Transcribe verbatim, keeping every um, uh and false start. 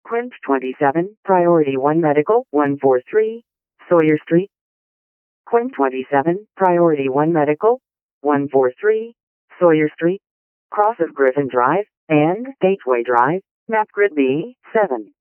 Quint twenty-seven, Priority one Medical, one forty-three, Sawyer Street. Quint twenty-seven, Priority one Medical, one forty-three, Sawyer Street, cross of Griffin Drive and Gateway Drive, map grid B seven.